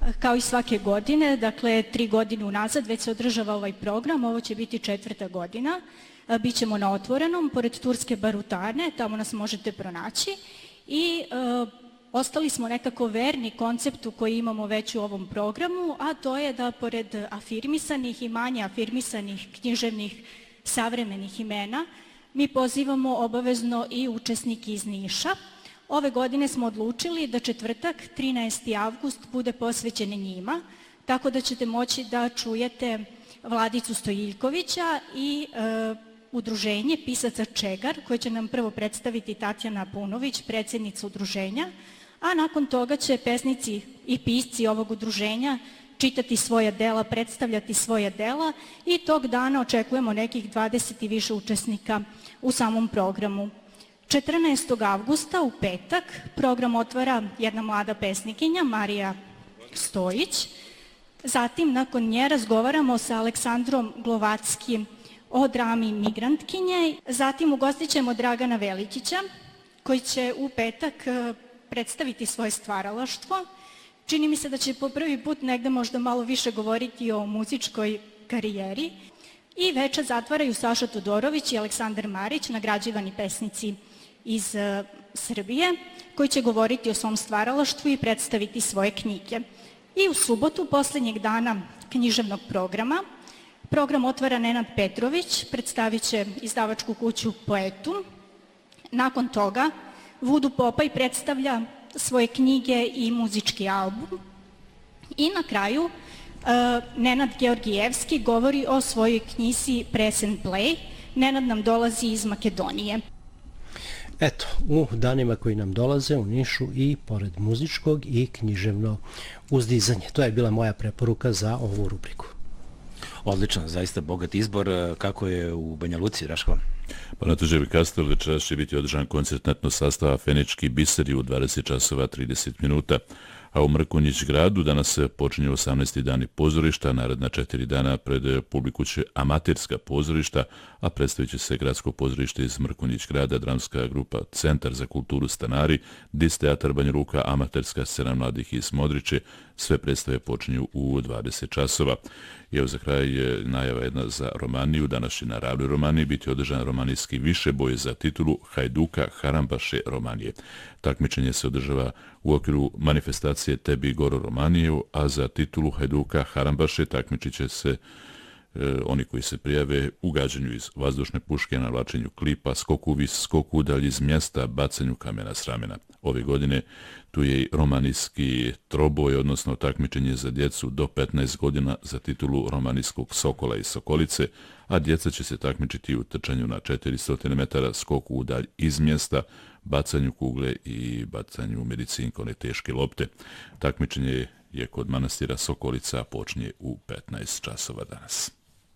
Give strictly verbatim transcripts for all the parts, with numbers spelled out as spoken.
Kao i svake godine, dakle tri godine unazad već se održava ovaj program, ovo će biti četvrta godina. Bićemo na Otvorenom, pored Turske barutane, tamo nas možete pronaći i e, ostali smo nekako verni konceptu koji imamo već u ovom programu, a to je da pored afirmisanih i manje afirmisanih književnih savremenih imena, mi pozivamo obavezno i učesnike iz Niša. Ove godine smo odlučili da četvrtak, trinaesti avgust, bude posvećen njima, tako da ćete moći da čujete Vladicu Stojiljkovića i e, udruženje pisaca Čegar, koje će nam prvo predstaviti Tatjana Punović, predsjednica udruženja, a nakon toga će pesnici i pisci ovog udruženja čitati svoja dela, predstavljati svoja dela i tog dana očekujemo nekih dvadeset i više učesnika u samom programu. četrnaestog avgusta u petak program otvara jedna mlada pesnikinja, Marija Stojić. Zatim, nakon nje razgovaramo sa Aleksandrom Glovackim o drami Migrantkinje. Zatim ugostit ćemo Dragana Velikića, koji će u petak predstaviti svoje stvaralaštvo. Čini mi se da će po prvi put negde možda malo više govoriti o muzičkoj karijeri. I večer zatvaraju Saša Todorović i Aleksandar Marić, nagrađivani pesnici iz uh, Srbije, koji će govoriti o svom stvaralaštvu i predstaviti svoje knjige. I u subotu, posljednjeg dana književnog programa, program otvara Nenad Petrović, predstavit će izdavačku kuću Poetu. Nakon toga, Vudu Popaj predstavlja svoje knjige i muzički album. I na kraju, uh, Nenad Georgijevski govori o svojoj knjizi Press and Play. Nenad nam dolazi iz Makedonije. Eto, u danima koji nam dolaze u Nišu i pored muzičkog i književno uzdizanje. To je bila moja preporuka za ovu rubriku. Odlično, zaista bogat izbor. Kako je u Banja Luci, Raško? Pa na Tuževi Kastel večeras će biti održan koncert etno sastava Fenički biseri u dvadeset časova trideset minuta. A u Mrkonjić gradu danas se počinje osamnaesti dani pozorišta, naredna četiri dana pred publiku će amaterska pozorišta, a predstavit će se gradsko pozorište iz Mrkonjić grada, dramska grupa Centar za kulturu Stanari, Dis teatar Banja Luka, amaterska scena mladih iz Modriče. Sve predstave počinju u dvadeset časova. I evo za kraj je najava jedna za Romaniju. Danas će na Ravlju Romaniji biti održan romanijski višeboj za titulu Hajduka Harambaše Romanije. Takmičenje se održava u okviru manifestacije Tebi Goro Romanijevu, a za titulu Hajduka Harambaše takmičit će se e, oni koji se prijave u gađanju iz vazdušne puške, navlačenju klipa, skoku vis, skoku udalj iz mjesta, bacanju kamena s ramena. Ove godine tu je i romanijski troboj, odnosno takmičenje za djecu do petnaest godina za titulu romanijskog Sokola i Sokolice, a djeca će se takmičiti u trčanju na četiristo metara, skoku udalj iz mjesta, bacanju kugle i bacanju medicinkone teške lopte. Takmičenje je kod manastira Sokolica, počinje u petnaest časova danas.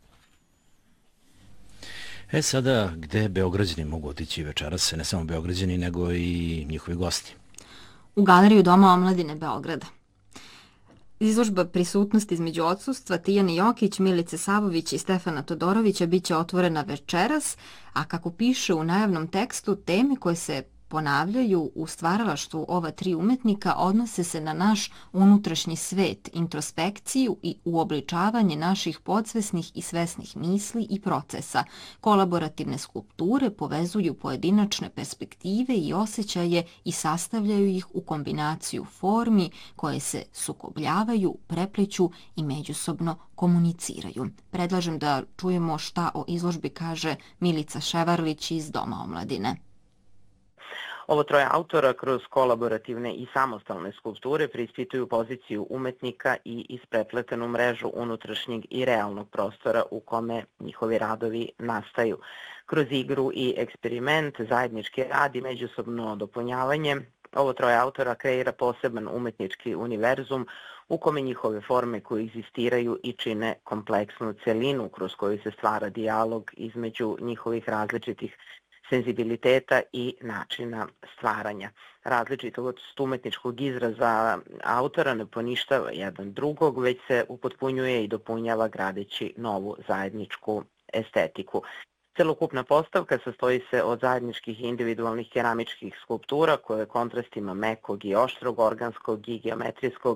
E sada, gde Beograđani mogu otići večeras, ne samo Beograđani, nego i njihovi gosti? U Galeriju Doma omladine Beograda. Izložba Prisutnost između odsustva Tijane Jokić, Milice Savović i Stefana Todorovića bit će otvorena večeras, a kako piše u najavnom tekstu, teme koje se ponavljaju u stvaralaštvu ova tri umetnika odnose se na naš unutrašnji svet, introspekciju i uobličavanje naših podsvesnih i svesnih misli i procesa. Kolaborativne skulpture povezuju pojedinačne perspektive i osjećaje i sastavljaju ih u kombinaciju formi koje se sukobljavaju, prepliću i međusobno komuniciraju. Predlažem da čujemo šta o izložbi kaže Milica Ševarlić iz Doma omladine. Ovo troje autora kroz kolaborativne i samostalne skulpture preispituju poziciju umetnika i isprepletenu mrežu unutrašnjeg i realnog prostora u kome njihovi radovi nastaju. Kroz igru i eksperiment, zajednički rad i međusobno dopunjavanje, ovo troje autora kreira poseban umetnički univerzum u kome njihove forme koegzistiraju i čine kompleksnu celinu kroz koju se stvara dijalog između njihovih različitih senzibiliteta i načina stvaranja. Različitost umetničkog izraza autora ne poništava jedan drugog, već se upotpunjuje i dopunjava gradeći novu zajedničku estetiku. Celokupna postavka sastoji se od zajedničkih individualnih keramičkih skulptura koje kontrastima mekog i oštrog, organskog i geometrijskog